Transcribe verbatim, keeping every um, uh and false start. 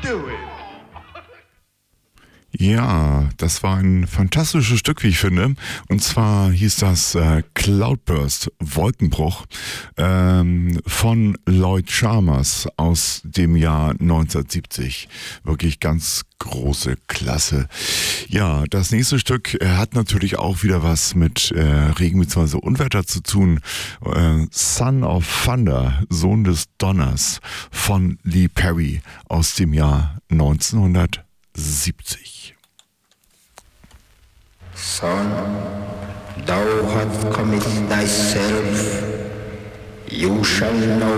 Ja, das war ein fantastisches Stück, wie ich finde. Und zwar hieß das äh, Cloudburst, Wolkenbruch, ähm, von Lloyd Chalmers aus dem Jahr neunzehnhundertsiebzig. Wirklich ganz große Klasse. Ja, das nächste Stück äh, hat natürlich auch wieder was mit äh, Regen bzw. Unwetter zu tun. Äh, Son of Thunder, Sohn des Donners von Lee Perry aus dem Jahr neunzehnhundertsiebzig. Son, thou hast committed thyself. You shall know